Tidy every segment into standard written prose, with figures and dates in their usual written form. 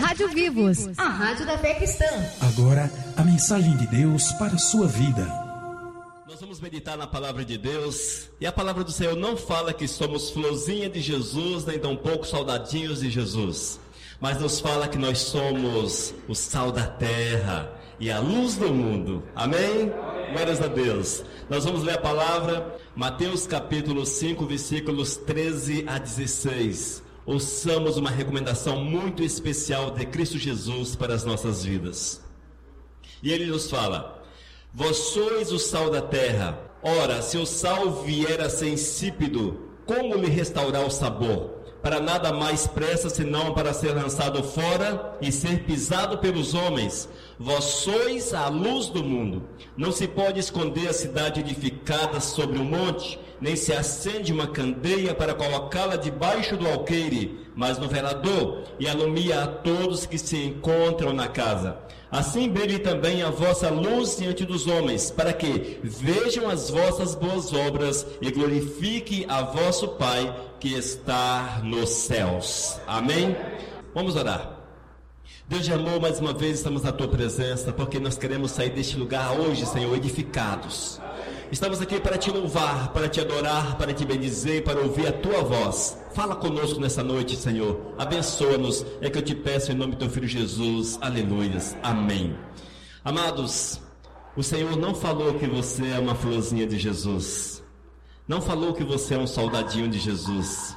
Rádio Vivos, a rádio da fé cristã. Agora, a mensagem de Deus para a sua vida. Nós vamos meditar na palavra de Deus, e a palavra do Senhor não fala que somos florzinha de Jesus, nem tampouco soldadinhos de Jesus, mas nos fala que nós somos o sal da terra e a luz do mundo. Amém? Glórias a Deus. Nós vamos ler a palavra, Mateus capítulo 5, versículos 13 a 16. Ouçamos uma recomendação muito especial de Cristo Jesus para as nossas vidas. E ele nos fala: vós sois o sal da terra. Ora, se o sal vier a ser insípido, como lhe restaurar o sabor? Para nada mais presta senão para ser lançado fora e ser pisado pelos homens. Vós sois a luz do mundo. Não se pode esconder a cidade edificada sobre um monte, nem se acende uma candeia para colocá-la debaixo do alqueire, mas no velador, e alumia a todos que se encontram na casa. Assim brilhe também a vossa luz diante dos homens, para que vejam as vossas boas obras e glorifique a vosso Pai que está nos céus. Amém? Vamos orar. Deus de amor, mais uma vez estamos na Tua presença, porque nós queremos sair deste lugar hoje, Senhor, edificados. Estamos aqui para Te louvar, para Te adorar, para Te bendizer, para ouvir a Tua voz. Fala conosco nessa noite, Senhor. Abençoa-nos, é que eu Te peço em nome do Teu Filho Jesus. Aleluias. Amém. Amados, o Senhor não falou que você é uma florzinha de Jesus. Não falou que você é um soldadinho de Jesus.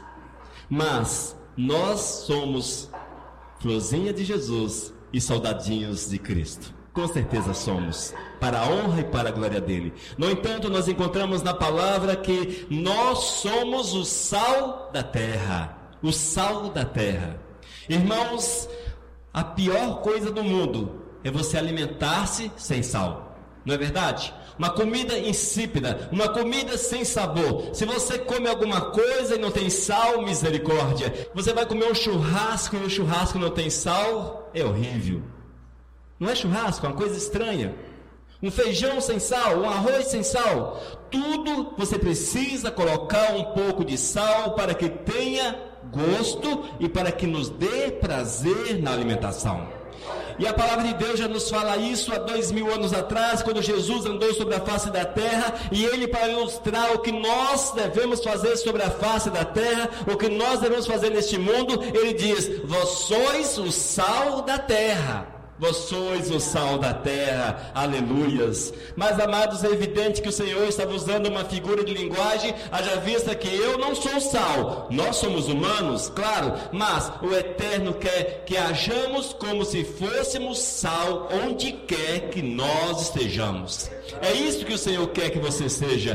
Mas nós somos florzinha de Jesus e soldadinhos de Cristo. Com certeza somos, para a honra e para a glória dele. No entanto, nós encontramos na palavra que nós somos o sal da terra. O sal da terra. Irmãos, a pior coisa do mundo é você alimentar-se sem sal. Não é verdade? Uma comida insípida, uma comida sem sabor. Se você come alguma coisa e não tem sal, misericórdia. Você vai comer um churrasco e o churrasco não tem sal, é horrível. Não é churrasco, é uma coisa estranha. Um feijão sem sal, um arroz sem sal. Tudo você precisa colocar um pouco de sal para que tenha gosto e para que nos dê prazer na alimentação. E a palavra de Deus já nos fala isso há 2000 anos atrás, quando Jesus andou sobre a face da terra, e ele, para ilustrar o que nós devemos fazer sobre a face da terra, o que nós devemos fazer neste mundo, ele diz: vós sois o sal da terra. Vós sois o sal da terra, aleluias. Mas, amados, é evidente que o Senhor estava usando uma figura de linguagem, haja vista que eu não sou sal. Nós somos humanos, claro, mas o Eterno quer que hajamos como se fôssemos sal onde quer que nós estejamos. É isso que o Senhor quer que você seja.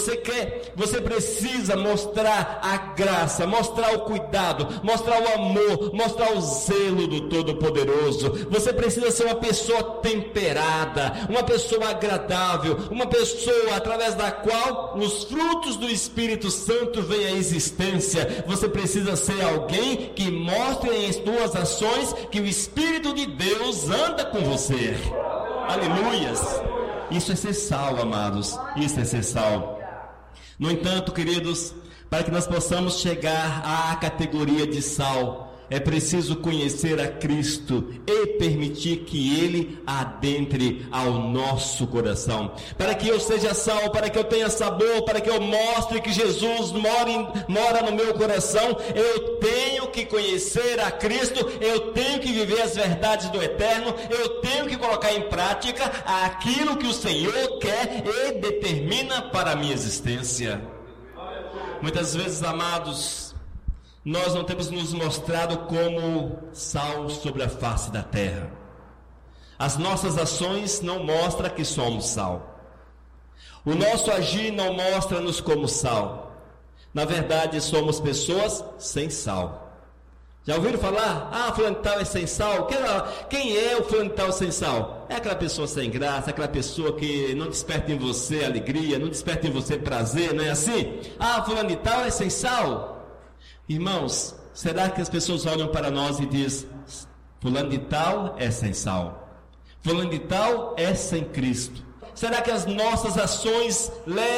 Você precisa mostrar a graça, mostrar o cuidado, mostrar o amor, mostrar o zelo do Todo-Poderoso. Você precisa ser uma pessoa temperada, uma pessoa agradável, uma pessoa através da qual os frutos do Espírito Santo vêm à existência. Você precisa ser alguém que mostre em suas ações que o Espírito de Deus anda com você. Aleluias. Isso é ser sal, amados. Isso é ser sal. No entanto, queridos, para que nós possamos chegar à categoria de sal, é preciso conhecer a Cristo e permitir que Ele adentre ao nosso coração. Para que eu seja sal, para que eu tenha sabor, para que eu mostre que Jesus mora no meu coração, eu tenho que conhecer a Cristo, eu tenho que viver as verdades do Eterno, eu tenho que colocar em prática aquilo que o Senhor quer e determina para a minha existência. Muitas vezes, amados, nós não temos nos mostrado como sal sobre a face da terra. As nossas ações não mostram que somos sal. O nosso agir não mostra-nos como sal. Na verdade, somos pessoas sem sal. Já ouviram falar? Fulano de tal é sem sal. Quem é o fulano de tal sem sal? É aquela pessoa sem graça, aquela pessoa que não desperta em você alegria, não desperta em você prazer, não é assim? Fulano de tal é sem sal. Irmãos, será que as pessoas olham para nós e dizem: fulano de tal é sem sal, fulano de tal é sem Cristo? Será que as nossas ações levam